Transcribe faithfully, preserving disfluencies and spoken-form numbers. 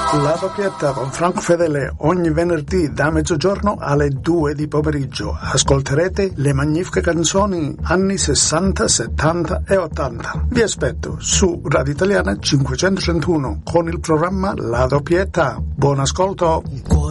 La doppietta con Franco Fedele ogni venerdì da mezzogiorno alle due di pomeriggio. Ascolterete le magnifiche canzoni anni sessanta, settanta e ottanta. Vi aspetto su Radio Italiana cinquecentotrentuno con il programma La doppietta. Buon ascolto.